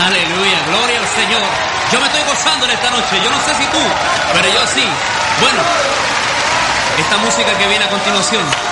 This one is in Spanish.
Aleluya, gloria al Señor. Yo me estoy gozando en esta noche. Yo no sé si tú, pero yo sí. Bueno, esta música que viene a continuación